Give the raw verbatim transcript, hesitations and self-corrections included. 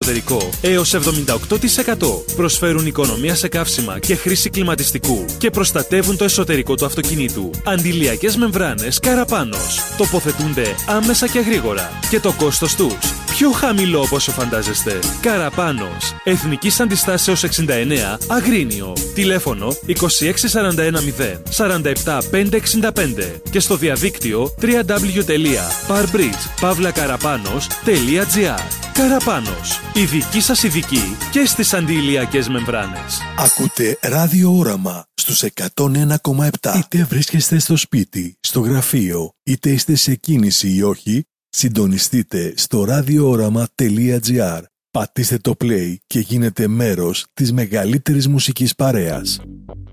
εσωτερικό έως εβδομήντα οκτώ τοις εκατό. Προσφέρουν οικονομία σε καύσιμα και χρήση κλιματιστικού και προστατεύουν το εσωτερικό του αυτοκινήτου. Αντιλιακές μεμβράνες Καραπάνος. Τοποθετούνται άμεσα και γρήγορα. Και το κόστος τους πιο χαμηλό από όσο φαντάζεστε. Καραπάνος. Εθνικής Αντιστάσεως εξήντα εννέα, Αγρίνιο. Τηλέφωνο είκοσι έξι σαράντα ένα μηδέν σαράντα επτά πεντακόσια εξήντα πέντε και στο διαδίκτυο double-u double-u double-u τελεία parbridge παύλα καραπάνος τελεία τζι άρ. Καραπάνος. Η δική σας ειδική και στις αντιλιακές μεμβράνες. Ακούτε Ράδιο Όραμα στους εκατόν ένα κόμμα επτά. Είτε βρίσκεστε στο σπίτι, στο γραφείο, είτε είστε σε κίνηση ή όχι, συντονιστείτε στο ραδιόοραμα τελεία τζι άρ. Πατήστε το play και γίνετε μέρος της μεγαλύτερης μουσικής παρέας.